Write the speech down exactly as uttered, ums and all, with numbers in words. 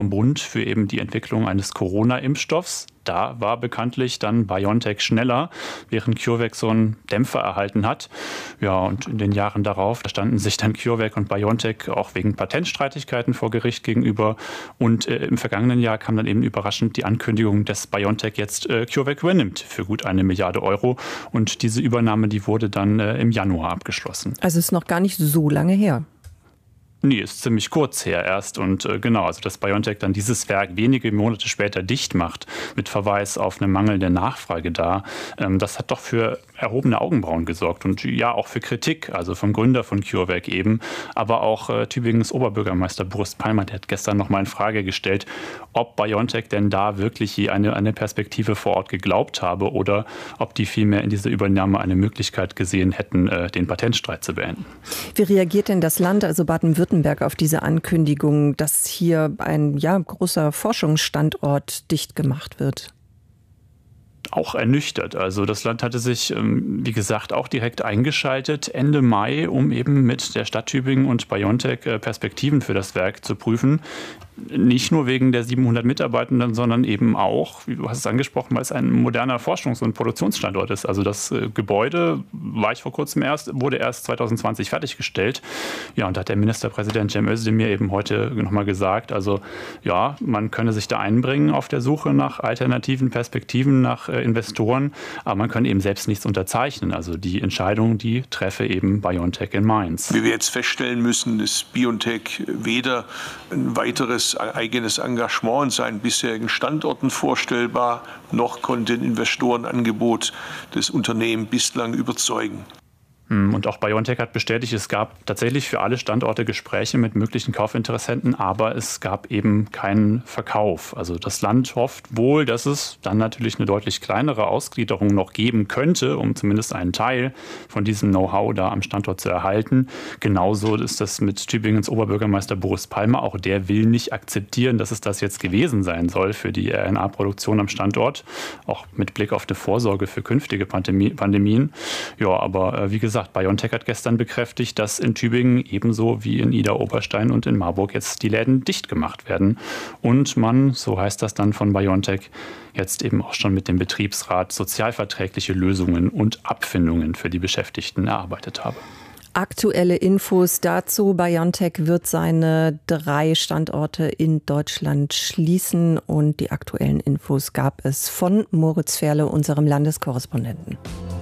Bund für eben die Entwicklung eines Corona-Impfstoffs. Da war bekanntlich dann BioNTech schneller, während CureVac so einen Dämpfer erhalten hat. Ja, und in den Jahren darauf, da standen sich dann CureVac und BioNTech auch wegen Patentstreitigkeiten vor Gericht gegenüber. Und äh, im vergangenen Jahr kam dann eben überraschend die Ankündigung, dass BioNTech jetzt äh, CureVac übernimmt für gut eine Milliarde Euro. Und diese Übernahme, die wurde dann äh, im Januar abgeschlossen. Also ist noch gar nicht so lange her. Nee, ist ziemlich kurz her erst. Und äh, genau, also dass BioNTech dann dieses Werk wenige Monate später dicht macht, mit Verweis auf eine mangelnde Nachfrage da, ähm, das hat doch für erhobene Augenbrauen gesorgt und ja auch für Kritik, also vom Gründer von CureVac eben, aber auch äh, Tübingens Oberbürgermeister Boris Palmer, der hat gestern noch mal in Frage gestellt, ob BioNTech denn da wirklich je eine, eine Perspektive vor Ort geglaubt habe oder ob die vielmehr in dieser Übernahme eine Möglichkeit gesehen hätten, äh, den Patentstreit zu beenden. Wie reagiert denn das Land, also Baden-Württemberg, auf diese Ankündigung, dass hier ein ja, großer Forschungsstandort dicht gemacht wird? Auch ernüchtert. Also das Land hatte sich, wie gesagt, auch direkt eingeschaltet Ende Mai, um eben mit der Stadt Tübingen und BioNTech Perspektiven für das Werk zu prüfen. Nicht nur wegen der siebenhundert Mitarbeitenden, sondern eben auch, wie du hast es angesprochen, weil es ein moderner Forschungs- und Produktionsstandort ist. Also das Gebäude, war ich vor kurzem erst, wurde erst zwanzig zwanzig fertiggestellt. Ja, und da hat der Ministerpräsident Cem Özdemir eben heute nochmal gesagt, also ja, man könne sich da einbringen auf der Suche nach alternativen Perspektiven, nach Investoren, aber man kann eben selbst nichts unterzeichnen. Also die Entscheidung, die treffe eben BioNTech in Mainz. Wie wir jetzt feststellen müssen, ist BioNTech weder ein weiteres eigenes Engagement in seinen bisherigen Standorten vorstellbar, noch konnte ein Investorenangebot das Unternehmen bislang überzeugen. Und auch BioNTech hat bestätigt, es gab tatsächlich für alle Standorte Gespräche mit möglichen Kaufinteressenten, aber es gab eben keinen Verkauf. Also das Land hofft wohl, dass es dann natürlich eine deutlich kleinere Ausgliederung noch geben könnte, um zumindest einen Teil von diesem Know-how da am Standort zu erhalten. Genauso ist das mit Tübingens Oberbürgermeister Boris Palmer. Auch der will nicht akzeptieren, dass es das jetzt gewesen sein soll für die R N A-Produktion am Standort, auch mit Blick auf die Vorsorge für künftige Pandemie, Pandemien. Ja, aber äh, wie gesagt, BioNTech hat gestern bekräftigt, dass in Tübingen ebenso wie in Idar-Oberstein und in Marburg jetzt die Läden dicht gemacht werden. Und man, so heißt das dann von BioNTech, jetzt eben auch schon mit dem Betriebsrat sozialverträgliche Lösungen und Abfindungen für die Beschäftigten erarbeitet habe. Aktuelle Infos dazu. BioNTech wird seine drei Standorte in Deutschland schließen und die aktuellen Infos gab es von Moritz Ferle, unserem Landeskorrespondenten.